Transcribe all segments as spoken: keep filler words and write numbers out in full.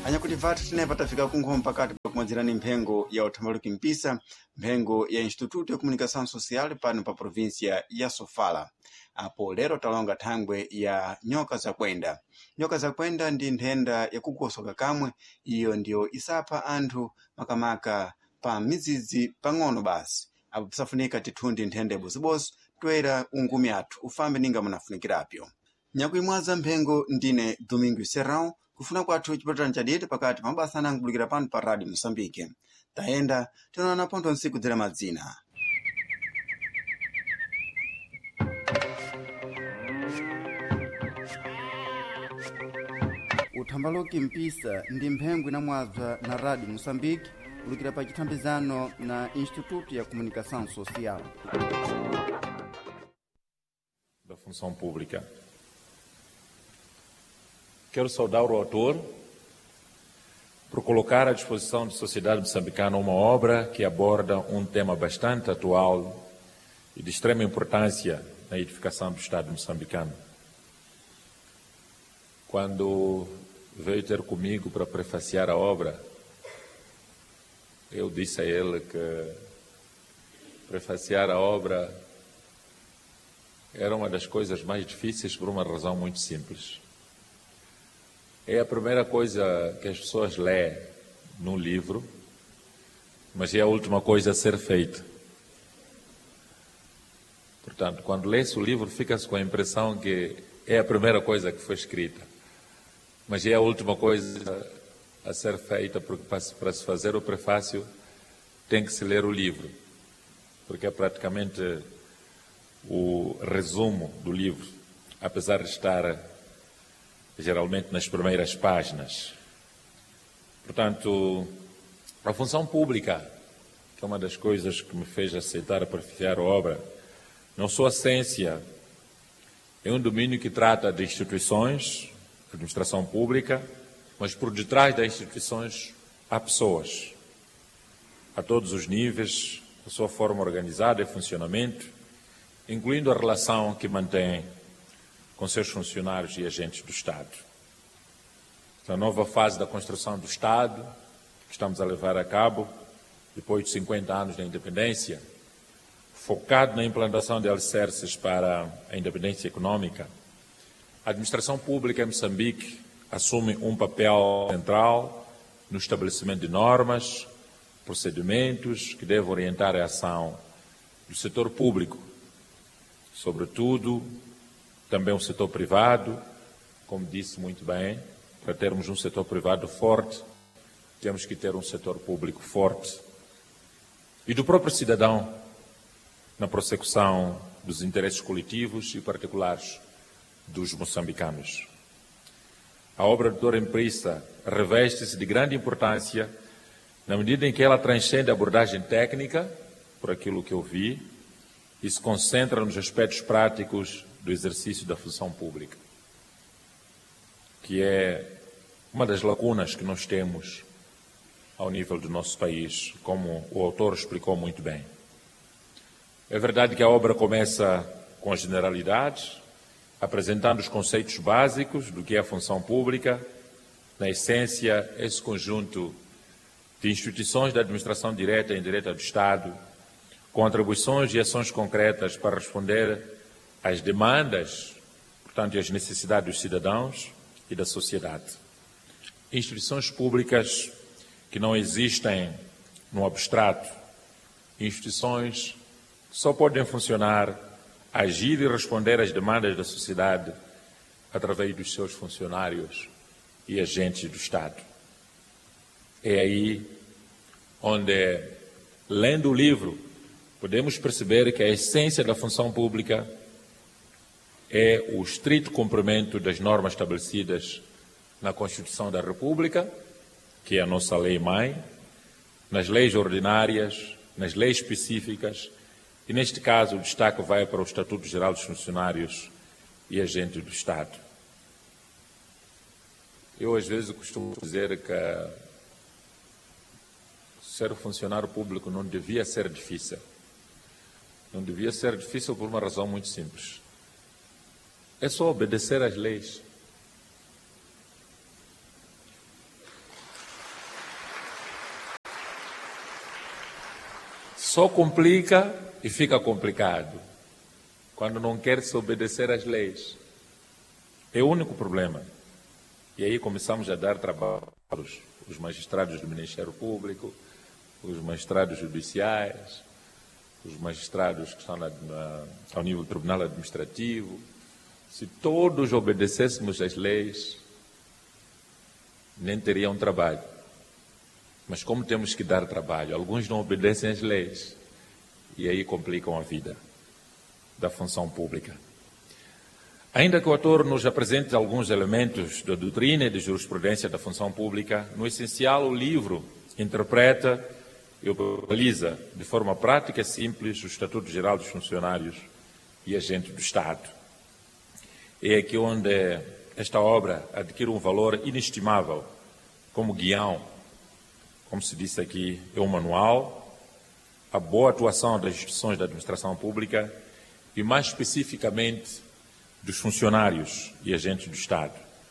anyakuti vathu tinepa tafika kunkhoma pakati pa kumwadzirani mphengo ya uthambaluki mpisa, mphengo ya Instituto ya Comunicação Social pano pa província ya Sofala. Apo lero talonga thangwe ya nyoka zakwenda. Nyoka zakwenda ndi nthenda yakukosoka kamwe, iyo ndiyo isapha anthu makamaka pa mizizi pang'ono basi. Apo pisafunika tithundi nthenda yabozibozi toera ungumi athu ufambe ninga munafunikirapyo. Nyakuimwaza mphengo ndine Domingo Serrão, kufuna kwathu chipatala chadete pakati mabasa anangubulikira pano pa Rádio Moçambique. Tayenda tinaona ponto nsiku dzera madzina. Uthambaluki mpisa ndi mphengo inamwazwa na Rádio Moçambique kulikira pa chithambizano na Instituto ya Comunicação Social da Função Pública. Quero saudar o autor por colocar à disposição da sociedade moçambicana uma obra que aborda um tema bastante atual e de extrema importância na edificação do Estado moçambicano. Quando veio ter comigo para prefaciar a obra, eu disse a ele que prefaciar a obra era uma das coisas mais difíceis por uma razão muito simples. É a primeira coisa que as pessoas lêem num livro, mas é a última coisa a ser feita. Portanto, quando lê-se o livro, fica-se com a impressão que é a primeira coisa que foi escrita, mas é a última coisa a ser feita, porque para se fazer o prefácio tem que se ler o livro, porque é praticamente o resumo do livro, apesar de estar geralmente nas primeiras páginas. Portanto, a função pública, que é uma das coisas que me fez aceitar aperfeiçoar a obra, não só a ciência, é um domínio que trata de instituições, administração pública, mas por detrás das instituições há pessoas, a todos os níveis, a sua forma organizada e funcionamento, incluindo a relação que mantém com seus funcionários e agentes do Estado. A nova fase da construção do Estado, que estamos a levar a cabo, depois de cinquenta anos da independência, focado na implantação de alicerces para a independência econômica, a administração pública em Moçambique assume um papel central no estabelecimento de normas, procedimentos que devem orientar a ação do setor público, sobretudo também o setor privado. Como disse muito bem, para termos um setor privado forte, temos que ter um setor público forte. E do próprio cidadão, na prossecução dos interesses coletivos e particulares dos moçambicanos. A obra do doutor Emprissa reveste-se de grande importância na medida em que ela transcende a abordagem técnica, por aquilo que eu vi, e se concentra nos aspectos práticos do exercício da função pública, que é uma das lacunas que nós temos ao nível do nosso país, como o autor explicou muito bem. É verdade que a obra começa com as generalidades, apresentando os conceitos básicos do que é a função pública, na essência, esse conjunto de instituições da administração direta e indireta do Estado, com atribuições e ações concretas para responder às demandas, portanto, e às necessidades dos cidadãos e da sociedade. Instituições públicas que não existem no abstrato, instituições que só podem funcionar, agir e responder às demandas da sociedade através dos seus funcionários e agentes do Estado. É aí onde, lendo o livro, podemos perceber que a essência da função pública é o estrito cumprimento das normas estabelecidas na Constituição da República, que é a nossa lei-mãe, nas leis ordinárias, nas leis específicas, e neste caso o destaque vai para o Estatuto Geral dos Funcionários e Agentes do Estado. Eu às vezes costumo dizer que ser funcionário público não devia ser difícil. Não devia ser difícil por uma razão muito simples. É só obedecer às leis. só complica e fica complicado quando não quer se obedecer às leis. É o único problema. E aí começamos a dar trabalho aos os magistrados do Ministério Público, os magistrados judiciais, os magistrados que estão na, na, ao nível do Tribunal Administrativo. Se todos obedecêssemos às leis, nem teriam trabalho. Mas como temos que dar trabalho, alguns não obedecem às leis e aí complicam a vida da função pública. Ainda que o autor nos apresente alguns elementos da doutrina e da jurisprudência da função pública, no essencial o livro interpreta e operacionaliza de forma prática e simples o Estatuto Geral dos Funcionários e Agentes do Estado. É aqui onde esta obra adquire um valor inestimável como guião, como se disse aqui, é um manual, a boa atuação das instituições da administração pública e, mais especificamente, dos funcionários e agentes do Estado.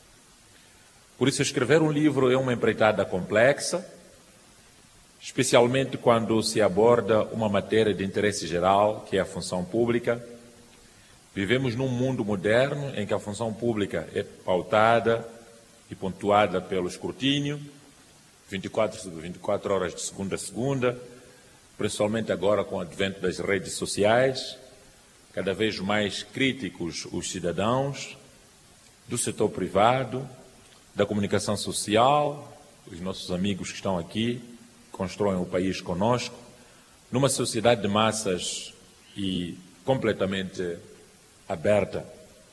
Por isso, escrever um livro é uma empreitada complexa, especialmente quando se aborda uma matéria de interesse geral, que é a função pública. Vivemos num mundo moderno em que a função pública é pautada e pontuada pelo escrutínio, vinte e quatro sobre vinte e quatro horas de segunda a segunda, principalmente agora com o advento das redes sociais, cada vez mais críticos os cidadãos do setor privado, da comunicação social, os nossos amigos que estão aqui, constroem o país conosco, numa sociedade de massas e completamente aberta.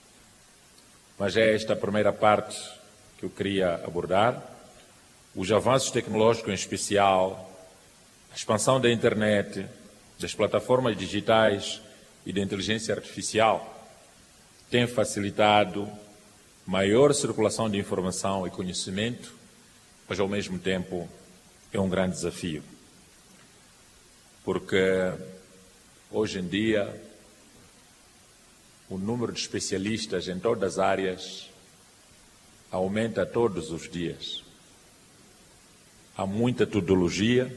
Mas é esta a primeira parte que eu queria abordar. Os avanços tecnológicos, em especial, a expansão da internet, das plataformas digitais e da inteligência artificial, têm facilitado maior circulação de informação e conhecimento, mas, ao mesmo tempo, é um grande desafio. Porque, hoje em dia, o número de especialistas em todas as áreas aumenta todos os dias. Há muita tecnologia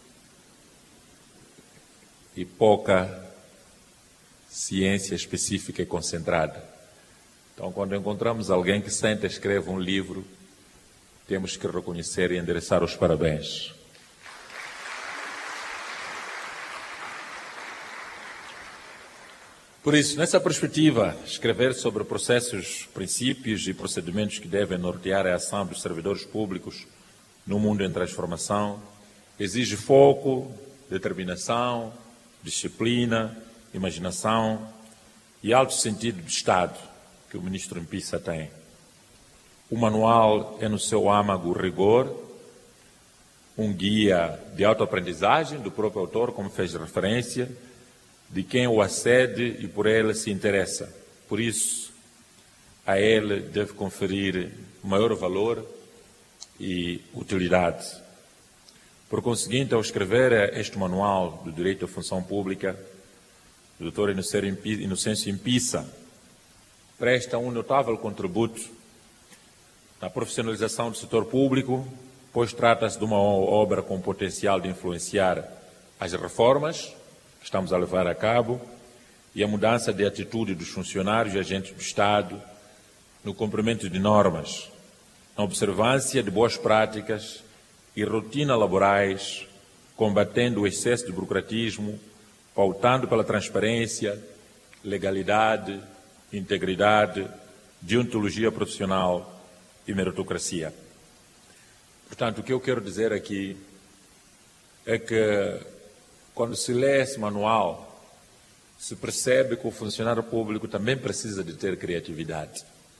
e pouca ciência específica e concentrada. Então, quando encontramos alguém que senta e escreve um livro, temos que reconhecer e endereçar os parabéns. Por isso, nessa perspectiva, escrever sobre processos, princípios e procedimentos que devem nortear a ação dos servidores públicos no mundo em transformação exige foco, determinação, disciplina, imaginação e alto sentido de Estado que o ministro Mpisa tem. O manual é, no seu âmago, rigor, um guia de autoaprendizagem do próprio autor, como fez referência, de quem o acede e por ele se interessa. Por isso, a ele deve conferir maior valor e utilidade. Por conseguinte, ao escrever este manual do direito à função pública, o doutor Inocêncio Mpisa presta um notável contributo na profissionalização do setor público, pois trata-se de uma obra com potencial de influenciar as reformas que estamos a levar a cabo e a mudança de atitude dos funcionários e agentes do Estado no cumprimento de normas, na observância de boas práticas e rotinas laborais, combatendo o excesso de burocratismo, pautando pela transparência, legalidade, integridade, deontologia profissional e meritocracia. Portanto, o que eu quero dizer aqui é que, quando se lê esse manual, se percebe que o funcionário público também precisa de ter criatividade.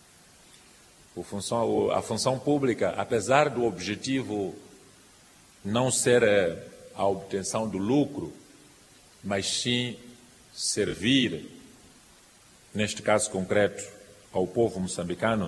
O função, a função pública, apesar do objetivo não ser a obtenção do lucro, mas sim servir, neste caso concreto, ao povo moçambicano,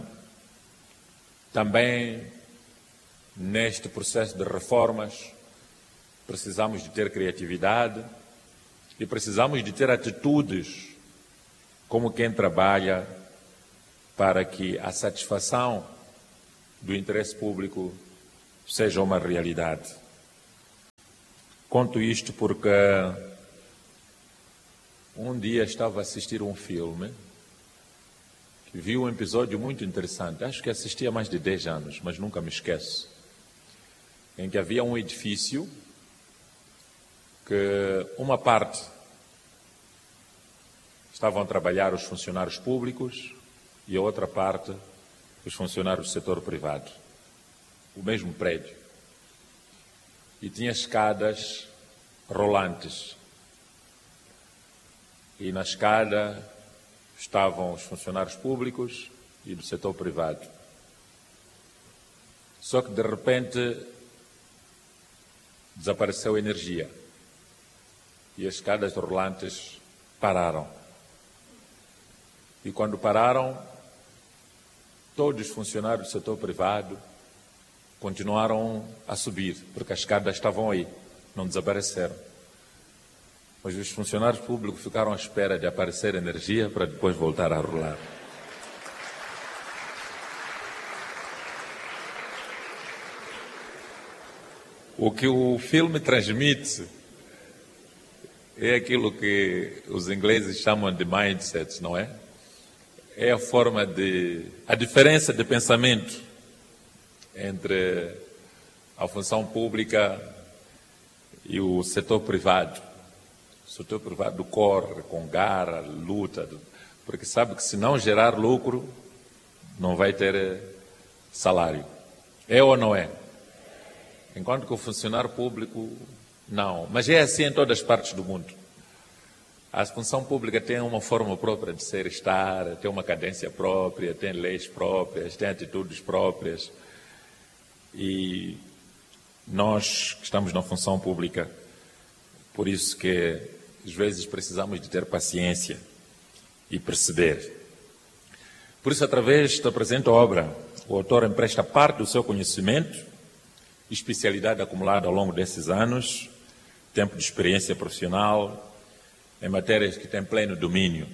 também neste processo de reformas precisamos de ter criatividade e precisamos de ter atitudes como quem trabalha para que a satisfação do interesse público seja uma realidade. Conto isto porque Um dia estava a assistir um filme que vi um episódio muito interessante. Acho que assisti há mais de dez anos, mas nunca me esqueço. Em que havia um edifício que uma parte estavam a trabalhar os funcionários públicos e a outra parte os funcionários do setor privado. O mesmo prédio. E tinha escadas rolantes. E na escada estavam os funcionários públicos e do setor privado. Só que de repente desapareceu a energia e as escadas rolantes pararam. E quando pararam, todos os funcionários do setor privado continuaram a subir, porque as escadas estavam aí, não desapareceram. Mas os funcionários públicos ficaram à espera de aparecer energia para depois voltar a rolar. O que o filme transmite é aquilo que os ingleses chamam de mindset, não é? É a forma de... a diferença de pensamento entre a função pública e o setor privado. O setor privado corre com garra, luta, porque sabe que se não gerar lucro, não vai ter salário. É ou não é? Enquanto que o funcionário público, não. Mas é assim em todas as partes do mundo. A função pública tem uma forma própria de ser estar, tem uma cadência própria, tem leis próprias, tem atitudes próprias. E nós que estamos na função pública, por isso que às vezes precisamos de ter paciência e perceber. Por isso, através da presente obra, o autor empresta parte do seu conhecimento e especialidade acumulada ao longo desses anos, tempo de experiência profissional, em matérias que tem pleno domínio.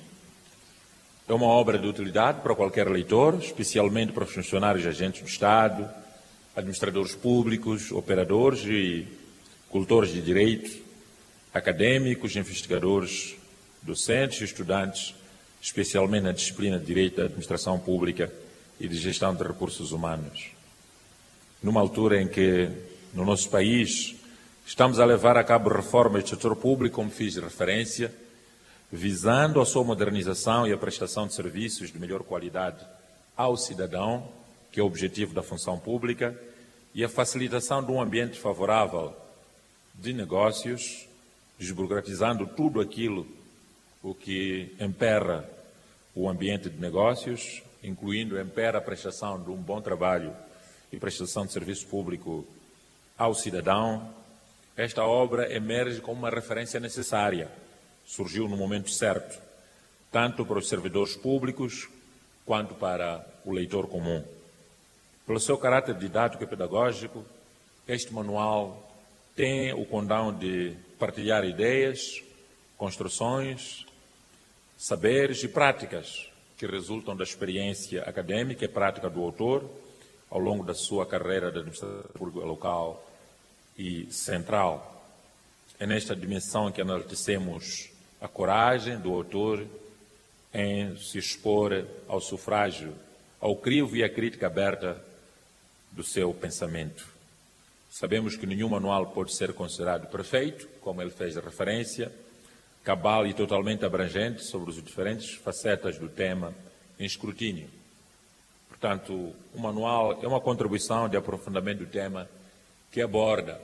É uma obra de utilidade para qualquer leitor, especialmente para os funcionários e agentes do Estado, administradores públicos, operadores e cultores de direito, académicos, investigadores, docentes e estudantes, especialmente na disciplina de Direito da Administração Pública e de Gestão de Recursos Humanos. Numa altura em que, no nosso país, estamos a levar a cabo reformas do setor público, como fiz referência, visando a sua modernização e a prestação de serviços de melhor qualidade ao cidadão, que é o objetivo da função pública, e a facilitação de um ambiente favorável de negócios, desburocratizando tudo aquilo o que emperra o ambiente de negócios, incluindo emperra a prestação de um bom trabalho e prestação de serviço público ao cidadão. Esta obra emerge como uma referência necessária, surgiu no momento certo, tanto para os servidores públicos quanto para o leitor comum. Pelo seu caráter didático e pedagógico, este manual tem o condão de partilhar ideias, construções, saberes e práticas que resultam da experiência acadêmica e prática do autor ao longo da sua carreira de administração pública local e central. É nesta dimensão que enaltecemos a coragem do autor em se expor ao sufrágio, ao crivo e à crítica aberta do seu pensamento. Sabemos que nenhum manual pode ser considerado perfeito, como ele fez referência, cabal e totalmente abrangente sobre as diferentes facetas do tema em escrutínio. Portanto, o manual é uma contribuição de aprofundamento do tema que aborda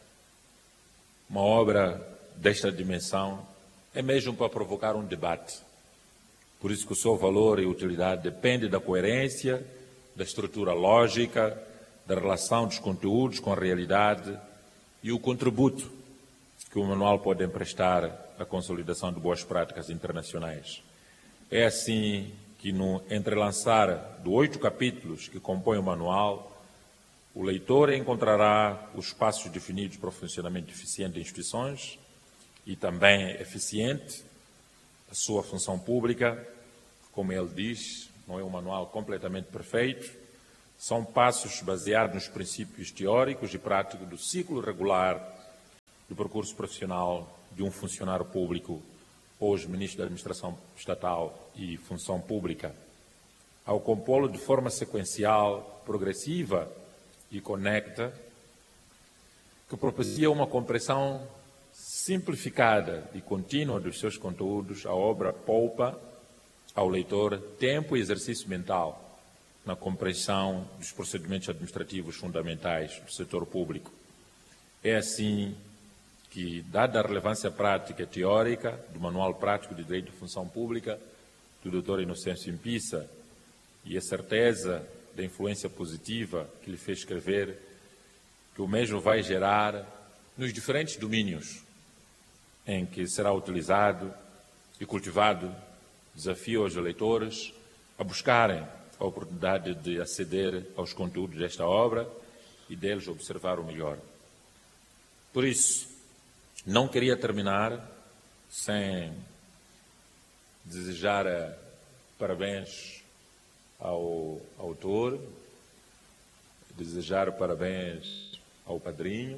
uma obra desta dimensão, é mesmo para provocar um debate. Por isso que o seu valor e utilidade depende da coerência, da estrutura lógica, da relação dos conteúdos com a realidade e o contributo que o manual pode emprestar à consolidação de boas práticas internacionais. É assim que, no entrelançar de oito capítulos que compõem o manual, o leitor encontrará os passos definidos para o funcionamento eficiente de instituições e também eficiente a sua função pública. Como ele diz, não é um manual completamente perfeito, são passos baseados nos princípios teóricos e práticos do ciclo regular do percurso profissional de um funcionário público hoje Ministro da Administração Estatal e Função Pública, ao compô-lo de forma sequencial, progressiva e conecta, que propicia uma compreensão simplificada e contínua dos seus conteúdos, a obra poupa ao leitor tempo e exercício mental na compreensão dos procedimentos administrativos fundamentais do setor público. É assim que, dada a relevância prática e teórica do Manual Prático de Direito de Função Pública do doutor Inocêncio Impissa e a certeza da influência positiva que lhe fez escrever, que o mesmo vai gerar nos diferentes domínios em que será utilizado e cultivado, desafio aos leitores a buscarem a oportunidade de aceder aos conteúdos desta obra e deles observar o melhor. Por isso, não queria terminar sem desejar parabéns ao autor, desejar parabéns ao padrinho,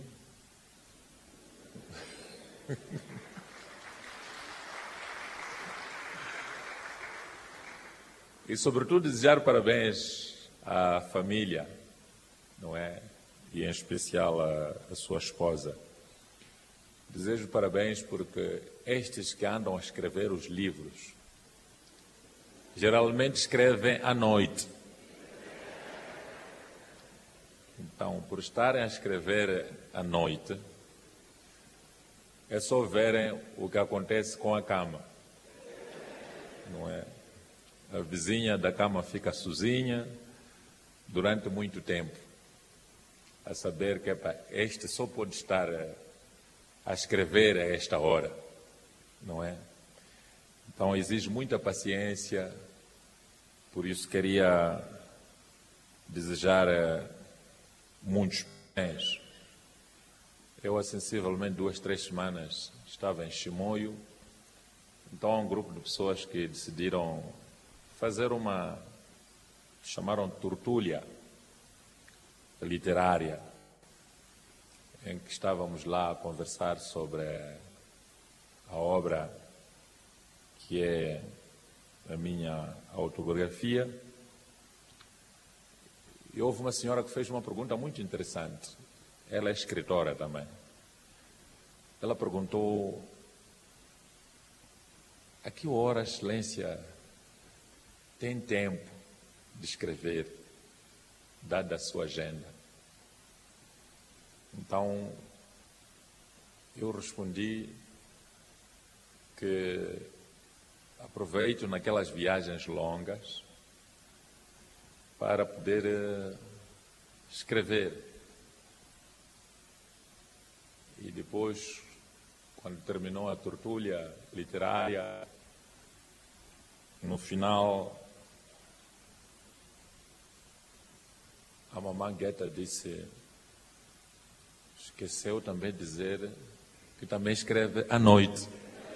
e, sobretudo, desejar parabéns à família, não é? E, em especial, à, à sua esposa. Desejo parabéns porque estes que andam a escrever os livros geralmente escrevem à noite. Então, por estarem a escrever à noite, é só verem o que acontece com a cama, não é? A vizinha da cama fica sozinha durante muito tempo, a saber que epa, este só pode estar a, a escrever a esta hora, não é? Então exige muita paciência, por isso queria desejar muitos parabéns. Eu, há sensivelmente duas, três semanas, estava em Chimoio, então há um grupo de pessoas que decidiram fazer uma, chamaram de tertúlia literária, em que estávamos lá a conversar sobre a obra que é a minha autobiografia. E houve uma senhora que fez uma pergunta muito interessante. Ela é escritora também. Ela perguntou: a que hora a Excelência tem tempo de escrever, dada a sua agenda? Então, eu respondi que aproveito naquelas viagens longas para poder uh, escrever. E depois, quando terminou a tertúlia literária, no final, a mamãe Guetta disse: esqueceu também de dizer que também escreve à noite.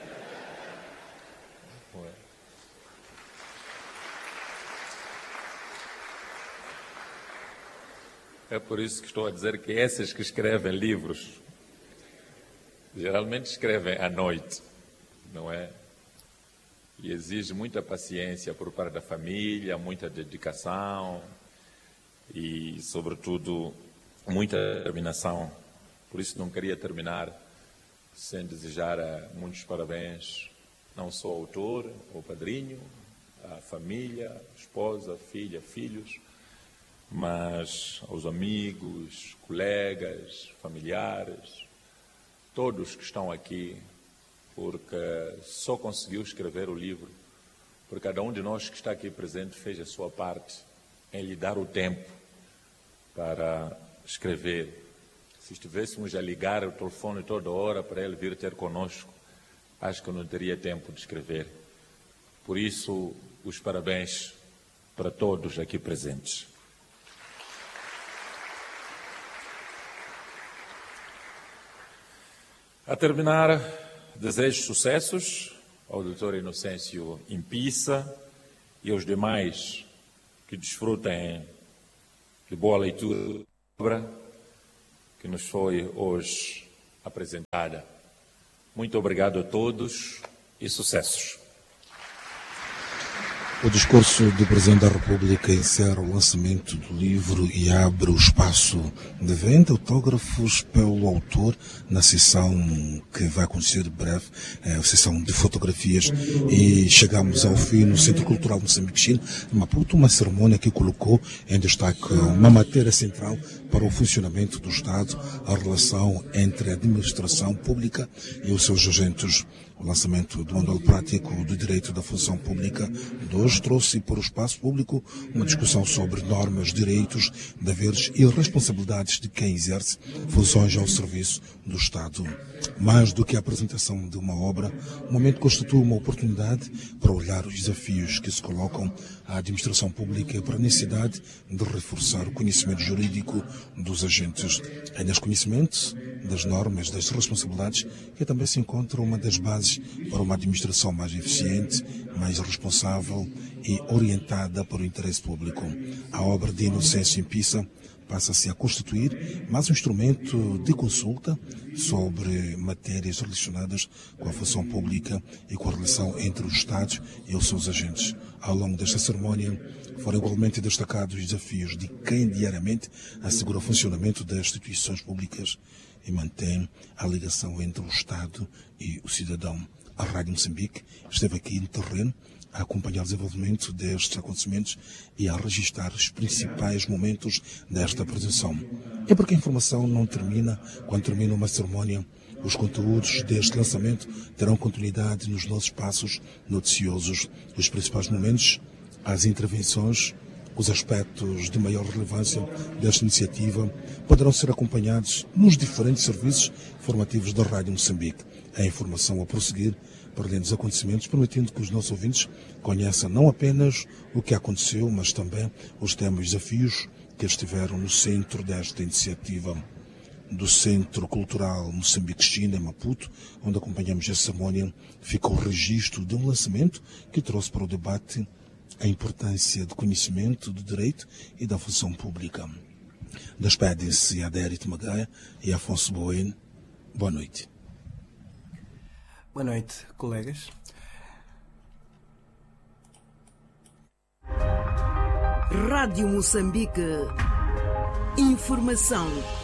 É por isso que estou a dizer que esses que escrevem livros geralmente escrevem à noite, não é? E exige muita paciência por parte da família, muita dedicação e, sobretudo, muita determinação. Por isso não queria terminar sem desejar muitos parabéns, não só ao autor, ao padrinho, à família, esposa, filha, filhos, mas aos amigos, colegas, familiares, todos que estão aqui, porque só conseguiu escrever o livro, porque cada um de nós que está aqui presente fez a sua parte em lhe dar o tempo para escrever. Se estivéssemos a ligar o telefone toda hora para ele vir ter conosco, acho que não teria tempo de escrever. Por isso, os parabéns para todos aqui presentes. A terminar, desejo sucessos ao doutor Inocêncio Impissa e aos demais que desfrutem de boa leitura da obra que nos foi hoje apresentada. Muito obrigado a todos e sucessos. O discurso do Presidente da República encerra o lançamento do livro e abre o espaço de venda autógrafos pelo autor na sessão que vai acontecer breve, a sessão de fotografias. E chegamos ao fim no Centro Cultural Moçambique, em Maputo, uma cerimônia que colocou em destaque uma matéria central para o funcionamento do Estado, a relação entre a administração pública e os seus agentes. O lançamento do Manual Prático do Direito da Função Pública de hoje trouxe para o espaço público uma discussão sobre normas, direitos, deveres e responsabilidades de quem exerce funções ao serviço do Estado. Mais do que a apresentação de uma obra, o momento constitui uma oportunidade para olhar os desafios que se colocam à administração pública e para a necessidade de reforçar o conhecimento jurídico dos agentes. É nesse conhecimento das normas, das responsabilidades, que também se encontra uma das bases para uma administração mais eficiente, mais responsável e orientada para o interesse público. A obra de Inocêncio Impissa passa-se a constituir mais um instrumento de consulta sobre matérias relacionadas com a função pública e com a relação entre os Estados e os seus agentes. Ao longo desta cerimónia, foram igualmente destacados os desafios de quem diariamente assegura o funcionamento das instituições públicas e mantém a ligação entre o Estado e o cidadão. A Rádio Moçambique esteve aqui no terreno a acompanhar o desenvolvimento destes acontecimentos e a registrar os principais momentos desta apresentação. É porque a informação não termina quando termina uma cerimónia. Os conteúdos deste lançamento terão continuidade nos nossos passos noticiosos. Os principais momentos, as intervenções, os aspectos de maior relevância desta iniciativa poderão ser acompanhados nos diferentes serviços informativos da Rádio Moçambique. A informação a prosseguir para além dos acontecimentos, permitindo que os nossos ouvintes conheçam não apenas o que aconteceu, mas também os temas e desafios que estiveram no centro desta iniciativa. Do Centro Cultural Moçambique-China, em Maputo, onde acompanhamos a cerimónia, fica o registro de um lançamento que trouxe para o debate a importância do conhecimento do direito e da função pública. Despedem-se Adérito Magaia e Afonso Bueno. Boa noite. Boa noite, colegas. Rádio Moçambique. Informação.